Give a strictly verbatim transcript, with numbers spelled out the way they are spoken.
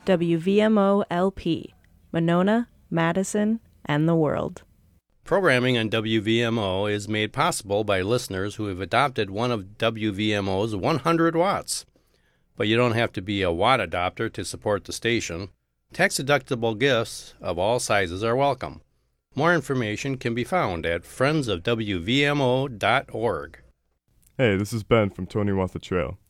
W V M O L P, Monona, Madison, and the world. Programming on W V M O is made possible by listeners who have adopted one of W V M O's one hundred watts. But you don't have to be a watt adopter to support the station. Tax-deductible gifts of all sizes are welcome. More information can be found at friends of W V M O dot org. Hey, this is Ben from Tony Wants the Trail.